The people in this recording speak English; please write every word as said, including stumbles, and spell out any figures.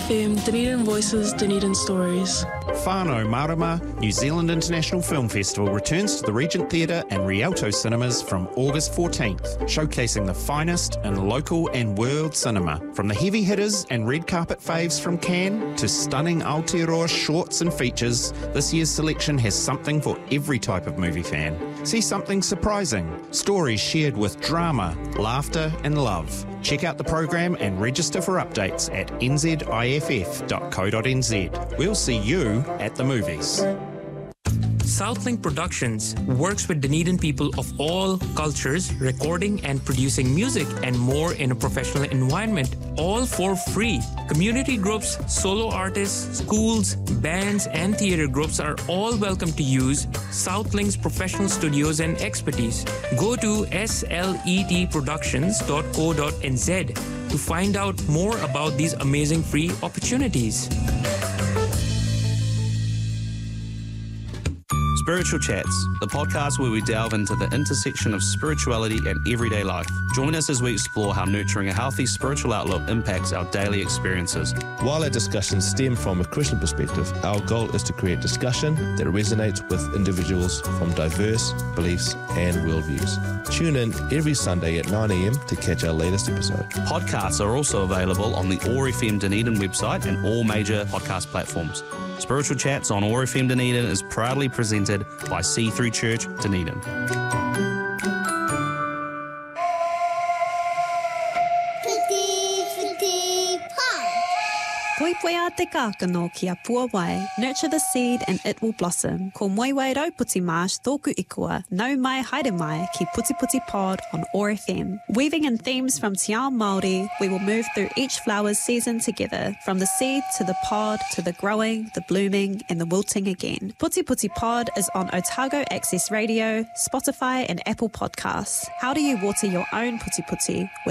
F M, Dunedin Voices, Dunedin Stories. Whānau Marama New Zealand International Film Festival returns to the Regent Theatre and Rialto cinemas from August fourteenth, showcasing the finest in local and world cinema. From the heavy hitters and red carpet faves from Cannes to stunning Aotearoa shorts and features, this year's selection has something for every type of movie fan. See something surprising, stories shared with drama, laughter and love. Check out the program and register for updates at n z i f f dot co dot n z. We'll see you at the movies. Southlink Productions works with Dunedin people of all cultures, recording and producing music and more in a professional environment, all for free. Community groups, solo artists, schools, bands and theatre groups are all welcome to use Soutlink's professional studios and expertise. Go to slet productions dot co dot n z to find out more about these amazing free opportunities. Spiritual Chats, the podcast where we delve into the intersection of spirituality and everyday life. Join us as we explore how nurturing a healthy spiritual outlook impacts our daily experiences. While our discussions stem from a Christian perspective, our goal is to create discussion that resonates with individuals from diverse beliefs and worldviews. Tune in every Sunday at nine a m to catch our latest episode. Podcasts are also available on the O A R F M Dunedin website and all major podcast platforms. Spiritual Chats on O A R F M Dunedin is proudly presented by See Through Church Dunedin. Poipoia te kākano ki a pua wai. Nurture the seed and it will blossom. Ko moiwai rau puti marsh tōku ikua. Nau mai haere mai ki Puti Puti Pod on O A R F M. Weaving in themes from Te Ao Māori, we will move through each flower's season together. From the seed to the pod to the growing, the blooming and the wilting again. Puti Puti Pod is on Otago Access Radio, Spotify and Apple Podcasts. How do you water your own puti puti?